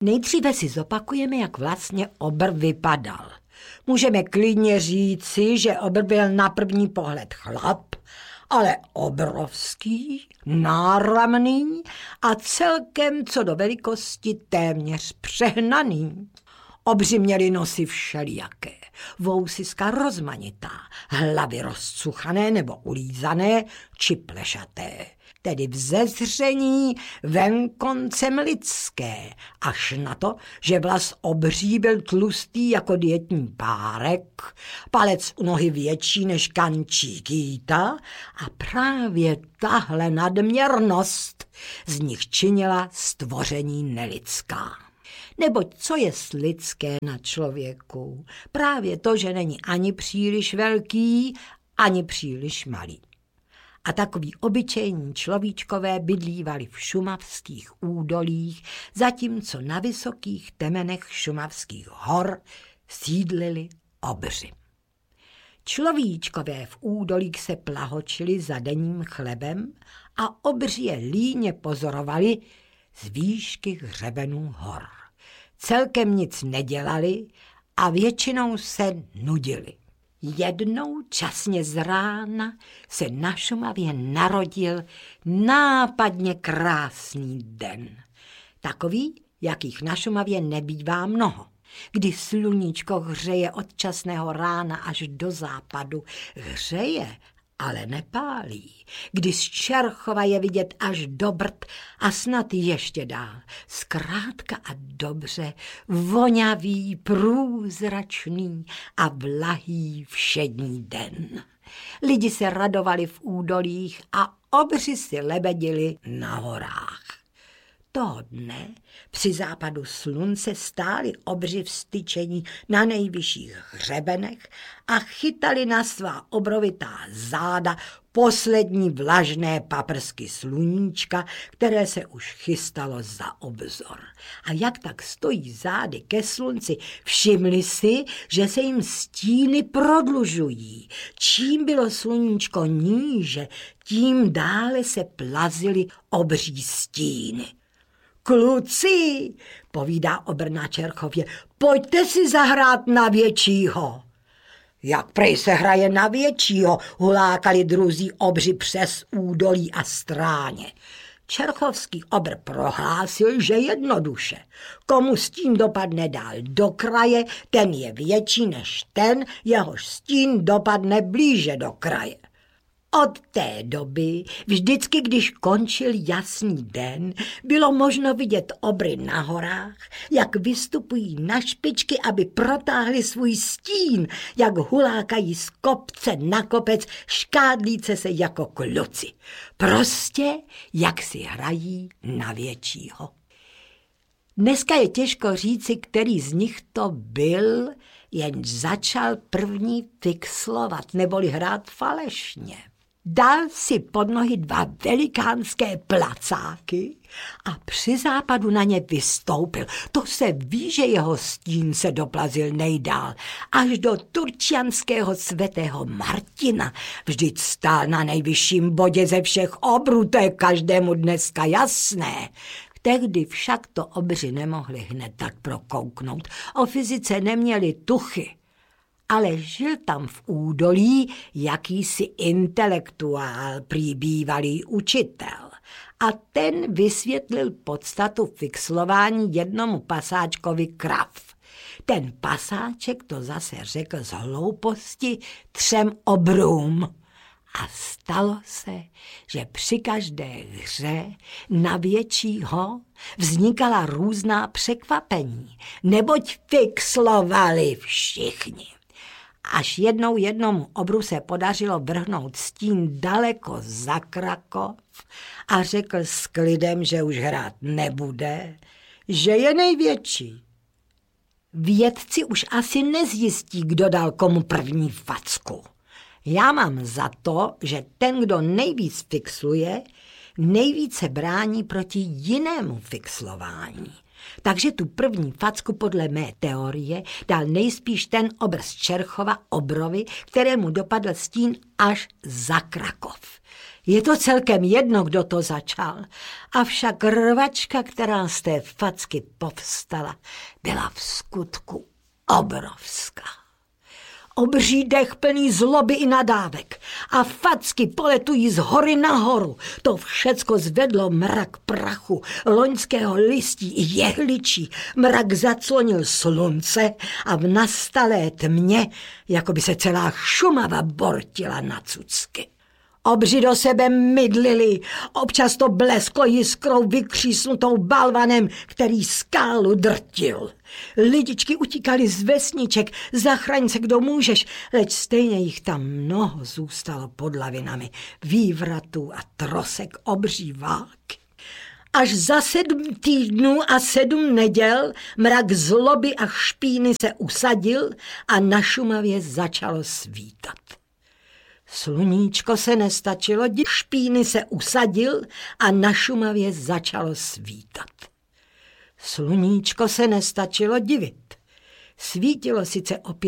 Nejdříve si zopakujeme, jak vlastně obr vypadal. Můžeme klidně říci, že obr byl na první pohled chlap, ale obrovský, náramný a celkem co do velikosti téměř přehnaný. Obři měli nosy všelijaké, vousiska rozmanitá, hlavy rozcuchané nebo ulízané či plešaté, tedy vzezření venkoncem lidské, až na to, že vlas obří byl tlustý jako dietní párek, palec u nohy větší než kančí kýta a právě tahle nadměrnost z nich činila stvoření nelidská. Neboť co je lidské na člověku? Právě to, že není ani příliš velký, ani příliš malý. A takoví obyčejní človíčkové bydlívali v šumavských údolích, zatímco na vysokých temenech šumavských hor sídlili obři. Človíčkové v údolích se plahočili za denním chlebem a obři je líně pozorovali z výšky hřebenů hor. Celkem nic nedělali a většinou se nudili. Jednou časně z rána se na Šumavě narodil nápadně krásný den. Takový, jakých na Šumavě nebývá mnoho. Kdy sluníčko hřeje od časného rána až do západu, hřeje, ale nepálí. Kdy z Čerchova je vidět až do Brd a snad ještě dál. Zkrátka a dobře, vonavý, průzračný a vlahý všední den. Lidi se radovali v údolích a obři si lebedili na horách. Toho dne při západu slunce stáli obři vztyčení na nejvyšších hřebenech a chytali na svá obrovitá záda poslední vlažné paprsky sluníčka, které se už chystalo za obzor. A jak tak stojí zády ke slunci, všimli si, že se jim stíny prodlužují. Čím bylo sluníčko níže, tím dále se plazily obří stíny. Kluci, povídá obr na Čerchově, pojďte si zahrát na většího. Jak prej se hraje na většího, hulákali druzí obři přes údolí a stráně. Čerchovský obr prohlásil, že jednoduše. Komu stín dopadne dál do kraje, ten je větší než ten, jehož stín dopadne blíže do kraje. Od té doby, vždycky, když končil jasný den, bylo možno vidět obry na horách, jak vystupují na špičky, aby protáhli svůj stín, jak hulákají z kopce na kopec, škádlíce se jako kluci. Prostě, jak si hrají na většího. Dneska je těžko říci, který z nich to byl, jen začal první fixlovat, neboli hrát falešně. Dal si pod nohy 2 velikánské placáky a při západu na ně vystoupil. To se ví, že jeho stín se doplazil nejdál, až do turčianského svatého Martina. Vždyť stál na nejvyšším bodě ze všech obrů, to je každému dneska jasné. Tehdy však to obři nemohli hned tak prokouknout. O fyzice neměli tuchy. Ale žil tam v údolí jakýsi intelektuál, prý bývalý učitel. A ten vysvětlil podstatu fixlování jednomu pasáčkovi krav. Ten pasáček to zase řekl z hlouposti 3 obrům. A stalo se, že při každé hře na většího vznikala různá překvapení, neboť fixlovali všichni. Až jednou jednomu obru se podařilo vrhnout stín daleko za Krakov a řekl s klidem, že už hrát nebude, že je největší. Vědci už asi nezjistí, kdo dal komu první facku. Já mám za to, že ten, kdo nejvíc fixluje, nejvíce brání proti jinému fixlování. Takže tu první facku podle mé teorie dal nejspíš ten obr z Čerchova obrovi, kterému dopadl stín až za Krakov. Je to celkem jedno, kdo to začal. Avšak rvačka, která z té facky povstala, byla v skutku obrovská. Obří dech plný zloby i nadávek a facky poletují z hory nahoru. To všecko zvedlo mrak prachu, loňského listí i jehličí. Mrak zaclonil slunce a v nastalé tmě, jako by se celá Šumava bortila na cucky. Obři do sebe mydlili, občas to blesklo jiskrou vykřísnutou balvanem, který skálu drtil. Lidičky utíkali z vesniček, zachraň se, kdo můžeš, leč stejně jich tam mnoho zůstalo pod lavinami, vývratů a trosek obří války. Až za 7 týdnů a 7 neděl mrak zloby a špíny se usadil a na Šumavě začalo svítat. Sluníčko se nestačilo, špíny se usadil a na Šumavě začalo svítat. Sluníčko se nestačilo divit. Svítilo sice opět